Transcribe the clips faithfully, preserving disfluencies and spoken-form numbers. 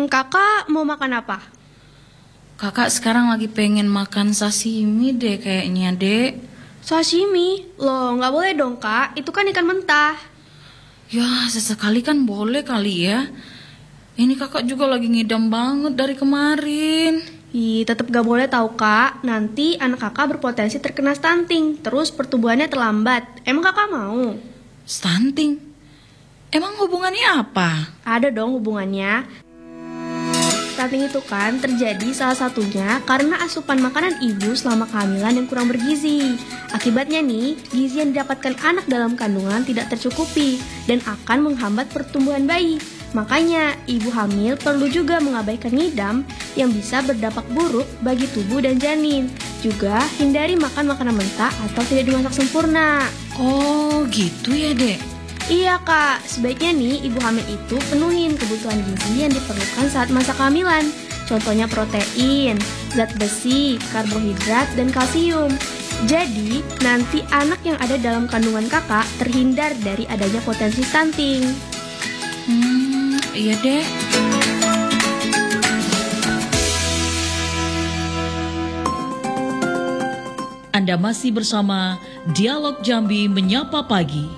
Kakak mau makan apa? Kakak sekarang lagi pengen makan sashimi deh kayaknya, Dek. Sashimi? Loh, nggak boleh dong, Kak. Itu kan ikan mentah. Ya, sesekali kan boleh kali ya. Ini kakak juga lagi ngidam banget dari kemarin. Ih, tetap gak boleh tahu, Kak. Nanti anak kakak berpotensi terkena stunting, terus pertumbuhannya terlambat. Emang kakak mau? Stunting? Emang hubungannya apa? Ada dong hubungannya. Stunting itu kan terjadi salah satunya karena asupan makanan ibu selama kehamilan yang kurang bergizi. Akibatnya nih, gizi yang didapatkan anak dalam kandungan tidak tercukupi dan akan menghambat pertumbuhan bayi. Makanya, ibu hamil perlu juga mengabaikan ngidam yang bisa berdampak buruk bagi tubuh dan janin. Juga hindari makan makanan mentah atau tidak dimasak sempurna. Oh, gitu ya, Dek? Iya, Kak. Sebaiknya nih, ibu hamil itu penuhin kebutuhan gizi yang diperlukan saat masa kehamilan. Contohnya protein, zat besi, karbohidrat, dan kalsium. Jadi, nanti anak yang ada dalam kandungan kakak terhindar dari adanya potensi stunting. Hmm, iya deh. Anda masih bersama Dialog Jambi Menyapa Pagi.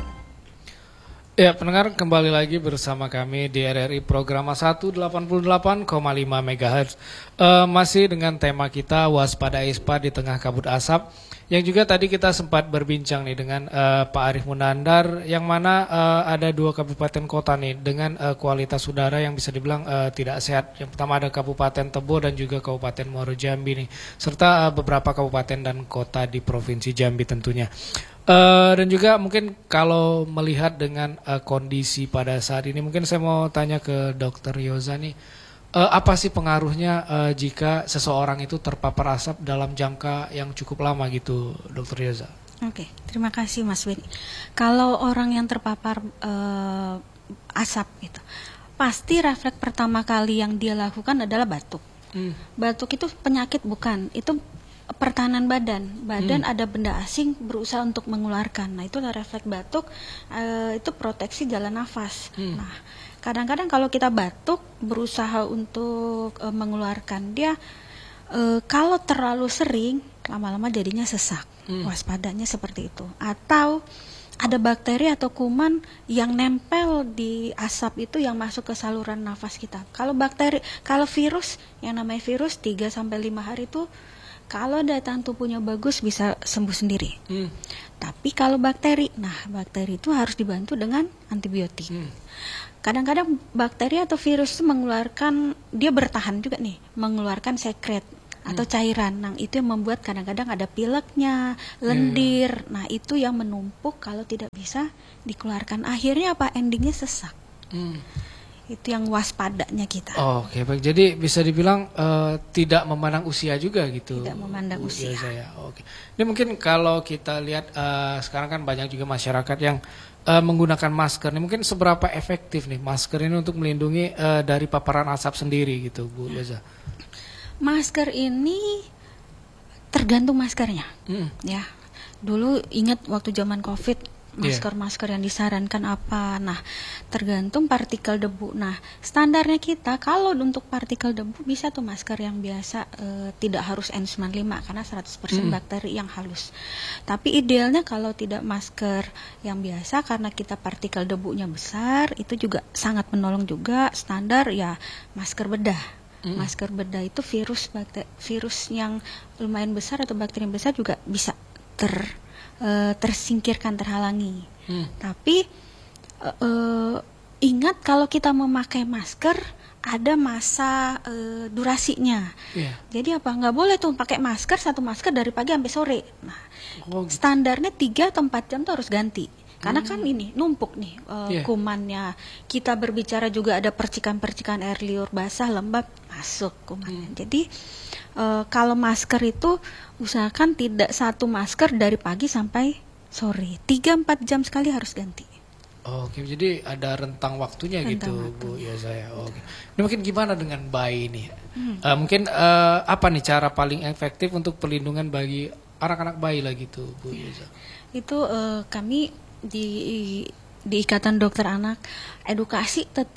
Ya, pendengar, kembali lagi bersama kami di R R I Program seratus delapan puluh delapan koma lima megahertz. Uh, masih dengan tema kita waspada ispa di tengah kabut asap. Yang juga tadi kita sempat berbincang nih dengan uh, Pak Arif Munandar, yang mana uh, ada dua kabupaten kota nih dengan uh, kualitas udara yang bisa dibilang uh, tidak sehat. Yang pertama ada Kabupaten Tebo dan juga Kabupaten Muaro Jambi nih, serta uh, beberapa kabupaten dan kota di Provinsi Jambi tentunya. Uh, dan juga mungkin kalau melihat dengan uh, kondisi pada saat ini, mungkin saya mau tanya ke Dokter Yoza nih, uh, apa sih pengaruhnya uh, jika seseorang itu terpapar asap dalam jangka yang cukup lama gitu, Dokter Yoza? Oke, terima kasih Mas Win. Kalau orang yang terpapar uh, asap itu, pasti refleks pertama kali yang dia lakukan adalah batuk. Hmm. Batuk itu penyakit bukan, itu pertahanan badan, badan hmm. ada benda asing berusaha untuk mengeluarkan. Nah, itulah refleks batuk, e, itu proteksi jalan nafas. Hmm. Nah, kadang-kadang kalau kita batuk berusaha untuk e, mengeluarkan dia, e, kalau terlalu sering, lama-lama jadinya sesak. Hmm. Waspadanya seperti itu. Atau ada bakteri atau kuman yang nempel di asap itu yang masuk ke saluran nafas kita. Kalau bakteri, kalau virus, yang namanya virus tiga sampai lima hari itu kalau daya tahan tubuhnya bagus bisa sembuh sendiri. Hmm. Tapi kalau bakteri, nah bakteri itu harus dibantu dengan antibiotik. Hmm. Kadang-kadang bakteri atau virus itu mengeluarkan, dia bertahan juga nih, mengeluarkan sekret hmm. atau cairan. Nah itu yang membuat kadang-kadang ada pileknya, lendir. Hmm. Nah itu yang menumpuk kalau tidak bisa dikeluarkan. Akhirnya apa? Endingnya sesak. Hmm. Itu yang waspadanya kita. Oh, oke, okay, baik. Jadi bisa dibilang uh, tidak memandang usia juga gitu. Tidak memandang Bu, usia. Ya, oke. Okay. Ini mungkin kalau kita lihat uh, sekarang kan banyak juga masyarakat yang uh, menggunakan masker. Ini mungkin seberapa efektif nih masker ini untuk melindungi uh, dari paparan asap sendiri gitu, Bu Yoza? Masker ini tergantung maskernya. Mm. Ya. Dulu ingat waktu zaman Covid, masker-masker yang disarankan apa. Nah, tergantung partikel debu. Nah, standarnya kita kalau untuk partikel debu bisa tuh masker yang biasa, e, tidak harus N sembilan puluh lima karena seratus persen hmm. bakteri yang halus. Tapi idealnya kalau tidak masker yang biasa karena kita partikel debunya besar, itu juga sangat menolong juga. Standar ya masker bedah. Hmm. Masker bedah itu virus bakteri, virus yang lumayan besar atau bakteri yang besar juga bisa ter Uh, tersingkirkan, terhalangi. Hmm. Tapi uh, uh, ingat kalau kita memakai masker ada masa uh, durasinya. Yeah. Jadi apa? Nggak boleh tuh pakai masker satu masker dari pagi sampai sore. Nah, oh, gitu. Standarnya tiga atau empat jam tuh harus ganti. Karena hmm. kan ini numpuk nih uh, yeah. kumannya. Kita berbicara juga ada percikan-percikan air liur basah, lembab masuk kumannya. Hmm. Jadi uh, kalau masker itu usahakan tidak satu masker dari pagi sampai sore. tiga sampai empat jam sekali harus ganti. Oke, jadi ada rentang waktunya rentang gitu, waktu. Bu ya saya. Oke. Ini mungkin gimana dengan bayi nih? Hmm. Uh, mungkin uh, apa nih cara paling efektif untuk perlindungan bagi anak-anak bayi lah gitu, Bu Yoza? Itu uh, kami di di Ikatan Dokter Anak edukasi tetap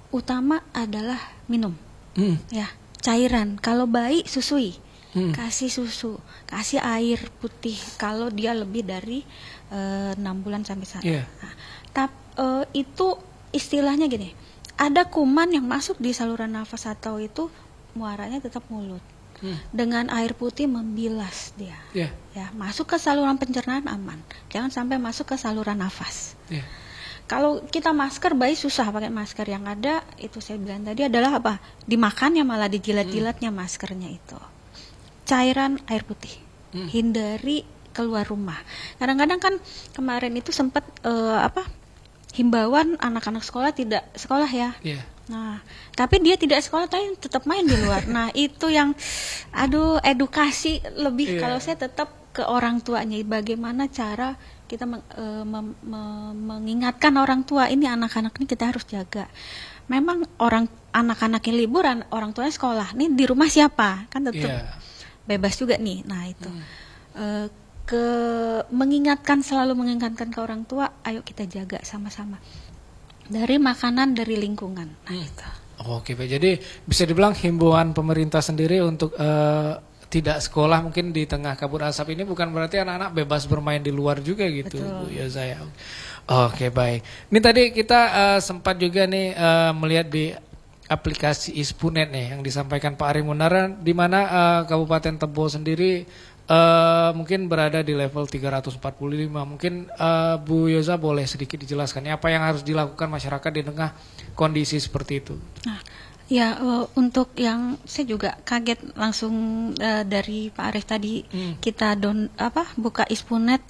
utama adalah minum, Hmm. ya cairan. Kalau bayi susui, Hmm. kasih susu, kasih air putih. Kalau dia lebih dari eh, enam bulan sampai saat. Iya. Nah, tap, eh, itu istilahnya gini, ada kuman yang masuk di saluran nafas atau itu muaranya tetap mulut. Hmm. Dengan air putih membilas dia, Iya. ya masuk ke saluran pencernaan aman, jangan sampai masuk ke saluran nafas. Iya. Kalau kita masker, bayi susah pakai masker. Yang ada itu saya bilang tadi adalah apa? Dimakannya malah dijilat-jilatnya maskernya itu. Cairan air putih. Hmm. Hindari keluar rumah. Kadang-kadang kan kemarin itu sempat eh, apa? Himbauan anak-anak sekolah tidak sekolah ya. Iya. Nah, tapi dia tidak sekolah tapi tetap main di luar. Nah, itu yang aduh edukasi lebih Iya. kalau saya tetap ke orang tuanya bagaimana cara kita meng- eh, mem- me- mengingatkan orang tua ini anak-anak ini kita harus jaga. Memang orang anak-anak yang liburan, orang tuanya sekolah. Nih di rumah siapa? Kan tetap Iya. bebas juga nih. Nah, itu. Eh, ke mengingatkan selalu mengingatkan ke orang tua, ayo kita jaga sama-sama. Dari makanan, dari lingkungan. Nah, itu. Oke, Pak. Jadi bisa dibilang himbauan pemerintah sendiri untuk eh, tidak sekolah mungkin di tengah kabut asap ini bukan berarti anak-anak bebas bermain di luar juga gitu, Bu ya saya. Oke, baik. Ini tadi kita eh, sempat juga nih eh, melihat di aplikasi Ispunet nih yang disampaikan Pak Ari Munara, di mana eh, Kabupaten Tebo sendiri eh, mungkin berada di level tiga ratus empat puluh lima. Mungkin eh, Bu Yoza boleh sedikit dijelaskan apa yang harus dilakukan masyarakat di tengah kondisi seperti itu. Nah, ya eh, untuk yang saya juga kaget langsung eh, dari Pak Arif tadi Hmm. kita don apa buka Ispunet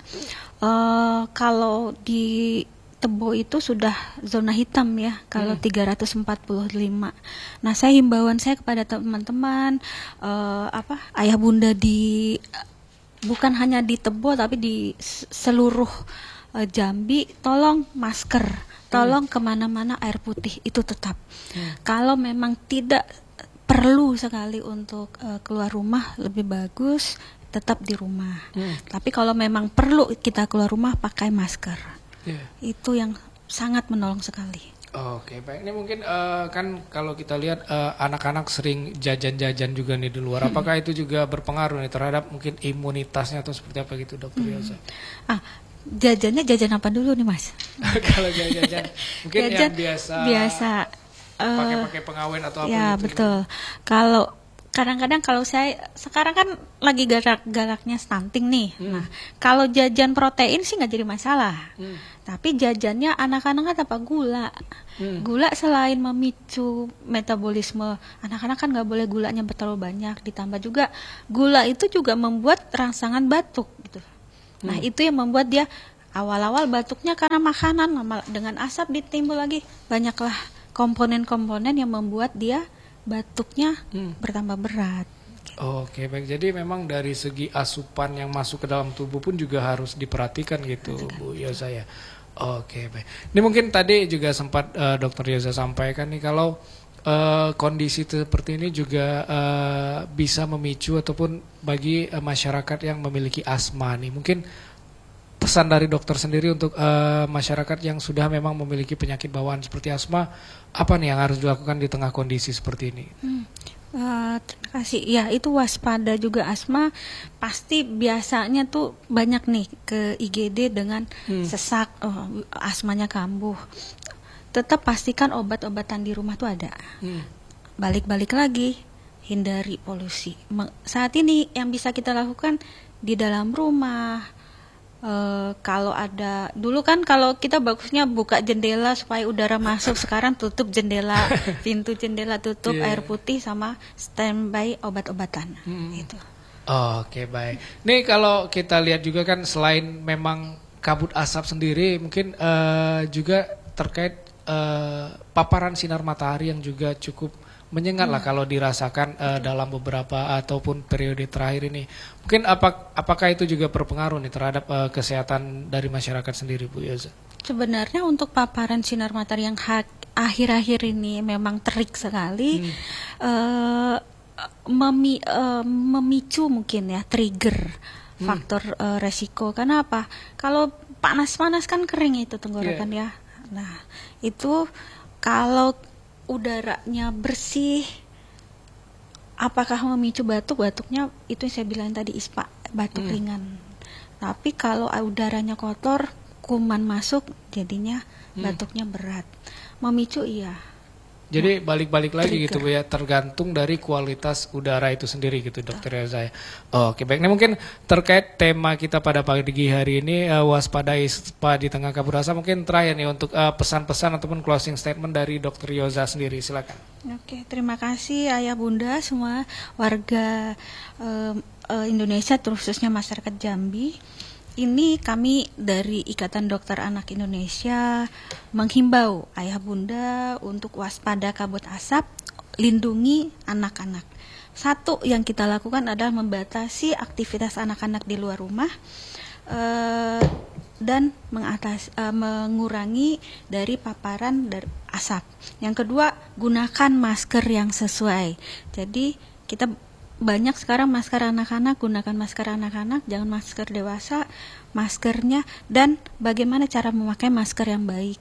eh, kalau di Tebo itu sudah zona hitam ya kalau Hmm. tiga ratus empat puluh lima. Nah, saya himbauan saya kepada teman-teman eh, apa ayah bunda di bukan hanya di Tebo tapi di s- seluruh eh, Jambi, tolong masker, tolong kemana-mana air putih itu tetap. Kalau memang tidak perlu sekali untuk eh, keluar rumah, lebih bagus tetap di rumah. Hmm. Tapi kalau memang perlu kita keluar rumah, pakai masker. Iya. Itu yang sangat menolong sekali. Oke, baik. Ini mungkin eh, kan kalau kita lihat eh, anak-anak sering jajan-jajan juga nih di luar. Apakah itu juga berpengaruh nih terhadap mungkin imunitasnya atau seperti apa gitu, Dokter Yosa? Ah, jajannya jajan apa dulu nih, Mas? Kalau jajan-jajan mungkin Jajan yang biasa biasa eh, pakai-pakai pengawin atau apa ya gitu. betul. Kalau kadang-kadang kalau saya sekarang kan lagi galak-galaknya stunting nih. Nah, kalau jajan protein sih nggak jadi masalah. Hmm. Tapi jajannya anak-anak kan apa gula. Hmm. Gula selain memicu metabolisme, anak-anak kan nggak boleh gulanya terlalu banyak. Ditambah juga gula itu juga membuat rangsangan batuk gitu. Nah, itu yang membuat dia awal-awal batuknya karena makanan, lama dengan asap ditimbul lagi banyaklah komponen-komponen yang membuat dia batuknya Hmm. bertambah berat. Oke, baik. Jadi memang dari segi asupan yang masuk ke dalam tubuh pun juga harus diperhatikan gitu, Bu Yosa ya. Oke, baik. Ini mungkin tadi juga sempat eh, Dokter Yosa sampaikan nih kalau eh, kondisi seperti ini juga eh, bisa memicu ataupun bagi eh, masyarakat yang memiliki asma nih. Mungkin pesan dari dokter sendiri untuk eh, masyarakat yang sudah memang memiliki penyakit bawaan seperti asma, apa nih yang harus dilakukan di tengah kondisi seperti ini? Hmm. Eh, terima kasih. Ya, itu waspada juga asma. Pasti biasanya tuh banyak nih ke I G D dengan sesak, oh, asmanya kambuh. Tetap pastikan obat-obatan di rumah tuh ada. Hmm. Balik-balik lagi, hindari polusi. Me- Saat ini yang bisa kita lakukan di dalam rumah. Eh, kalau ada dulu kan kalau kita bagusnya buka jendela supaya udara masuk, sekarang tutup jendela, pintu jendela tutup, Iya. air putih sama standby obat-obatan. Gitu. Oke, baik. Nih kalau kita lihat juga kan selain memang kabut asap sendiri, mungkin eh, juga terkait eh, paparan sinar matahari yang juga cukup menyengat lah kalau dirasakan eh, dalam beberapa ataupun periode terakhir ini. Mungkin apa, apakah itu juga berpengaruh nih terhadap eh, kesehatan dari masyarakat sendiri, Bu Yosa? Sebenarnya untuk paparan sinar matahari yang ha- akhir-akhir ini memang terik sekali, eh, memi- eh, memicu mungkin ya trigger faktor eh, resiko. Karena apa? Kalau panas-panas kan kering itu tenggorokan ya. Nah, itu kalau udaranya bersih, apakah memicu batuk? Batuknya itu yang saya bilang tadi ispa, batuk Hmm. ringan. Tapi kalau udaranya kotor, kuman masuk, jadinya Hmm. batuknya berat. Memicu iya. Jadi balik-balik lagi Trigger. gitu Bu ya, tergantung dari kualitas udara itu sendiri gitu Dokter Yoza ya. Oh, oke baik, ini mungkin terkait tema kita pada pagi hari ini uh, waspadai ispa di tengah kabut asap. Mungkin terakhir nih untuk uh, pesan-pesan ataupun closing statement dari Dokter Yoza sendiri, silakan. Oke, terima kasih ayah bunda semua warga em, eh, Indonesia, khususnya masyarakat Jambi. Ini kami dari Ikatan Dokter Anak Indonesia menghimbau ayah bunda untuk waspada kabut asap, lindungi anak-anak. Satu yang kita lakukan adalah membatasi aktivitas anak-anak di luar rumah eh, dan mengatas, eh, mengurangi dari paparan dari asap. Yang kedua, gunakan masker yang sesuai. Jadi kita banyak sekarang masker anak-anak, gunakan masker anak-anak, jangan masker dewasa, maskernya, dan bagaimana cara memakai masker yang baik.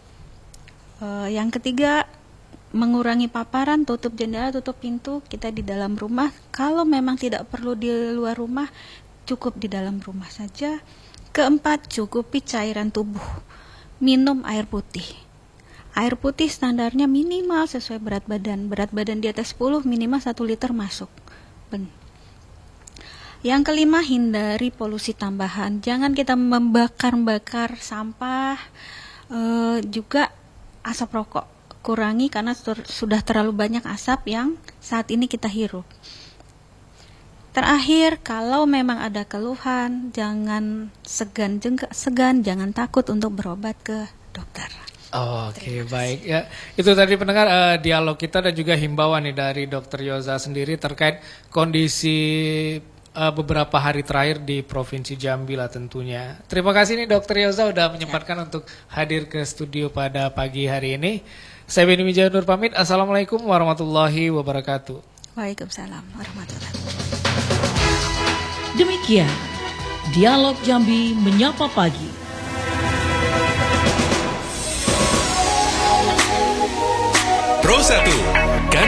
Uh, yang ketiga, mengurangi paparan, tutup jendela, tutup pintu, kita di dalam rumah. Kalau memang tidak perlu di luar rumah, cukup di dalam rumah saja. Keempat, cukupi cairan tubuh, minum air putih. Air putih standarnya minimal sesuai berat badan. Berat badan di atas sepuluh, minimal satu liter masuk. Ben. Yang kelima, hindari polusi tambahan. Jangan kita membakar-bakar sampah, e, juga asap rokok. Kurangi karena sur- sudah terlalu banyak asap yang saat ini kita hirup. Terakhir, kalau memang ada keluhan, jangan segan, jengka, segan, jangan takut untuk berobat ke dokter. Oh, Oke baik ya, itu tadi pendengar eh, dialog kita dan juga himbauan nih dari Dokter Yoza sendiri terkait kondisi eh, beberapa hari terakhir di Provinsi Jambi lah tentunya. Terima kasih nih Dokter Yoza udah menyempatkan untuk hadir ke studio pada pagi hari ini. Saya Benny Wijaya Nur pamit. Assalamualaikum warahmatullahi wabarakatuh. Waalaikumsalam warahmatullahi wabarakatuh. Demikian Dialog Jambi Menyapa Pagi. Pro satu